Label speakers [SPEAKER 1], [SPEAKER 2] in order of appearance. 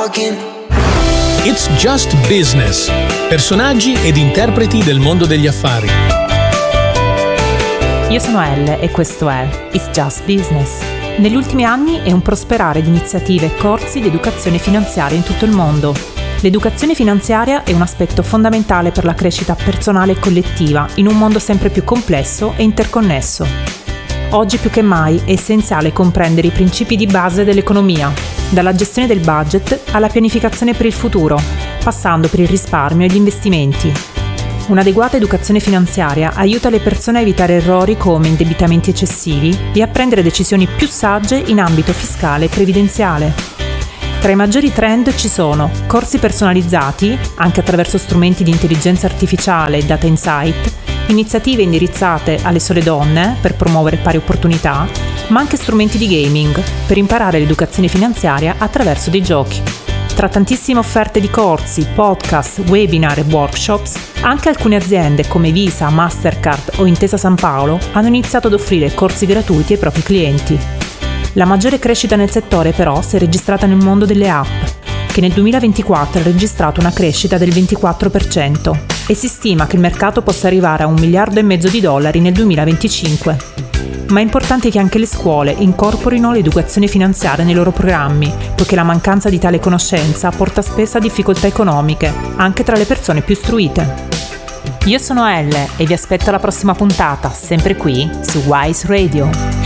[SPEAKER 1] talking.
[SPEAKER 2] It's Just Business. Personaggi ed interpreti del mondo degli affari.
[SPEAKER 3] Io sono Elle e questo è It's Just Business. Negli ultimi anni è un prosperare di iniziative e corsi di educazione finanziaria in tutto il mondo. L'educazione finanziaria è un aspetto fondamentale per la crescita personale e collettiva in un mondo sempre più complesso e interconnesso. Oggi più che mai è essenziale comprendere i principi di base dell'economia, dalla gestione del budget alla pianificazione per il futuro, passando per il risparmio e gli investimenti. Un'adeguata educazione finanziaria aiuta le persone a evitare errori come indebitamenti eccessivi e a prendere decisioni più sagge in ambito fiscale e previdenziale. Tra i maggiori trend ci sono corsi personalizzati, anche attraverso strumenti di intelligenza artificiale e data insight, iniziative indirizzate alle sole donne per promuovere pari opportunità, ma anche strumenti di gaming per imparare l'educazione finanziaria attraverso dei giochi. Tra tantissime offerte di corsi, podcast, webinar e workshops, anche alcune aziende come Visa, Mastercard o Intesa Sanpaolo hanno iniziato ad offrire corsi gratuiti ai propri clienti. La maggiore crescita nel settore però si è registrata nel mondo delle app, che nel 2024 ha registrato una crescita del 24% e si stima che il mercato possa arrivare a $1,5 miliardi nel 2025. Ma è importante che anche le scuole incorporino l'educazione finanziaria nei loro programmi, poiché la mancanza di tale conoscenza porta spesso a difficoltà economiche, anche tra le persone più istruite. Io sono Elle e vi aspetto alla prossima puntata, sempre qui su Wise Radio.